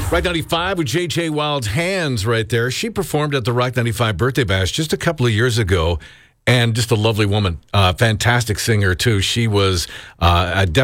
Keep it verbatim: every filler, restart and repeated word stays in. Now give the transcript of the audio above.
Rock ninety-five with J J Wild's Hands right there. She performed at the Rock ninety-five Birthday Bash just a couple of years ago, and just a lovely woman. Uh, fantastic singer, too. She was uh, a